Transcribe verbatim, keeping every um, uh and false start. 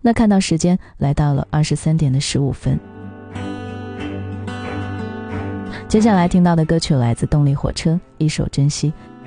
那看到时间来到了二十三点的十五分。接下来听到的歌曲来自动力火车，一首珍惜。